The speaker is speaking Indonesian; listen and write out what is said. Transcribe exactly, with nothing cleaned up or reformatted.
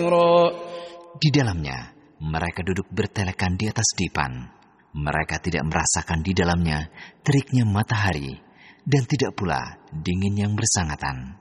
حمراء. Di dalamnya, mereka duduk bertelekan di atas dipan. Mereka tidak merasakan di dalamnya teriknya matahari dan tidak pula dingin yang bersangatan.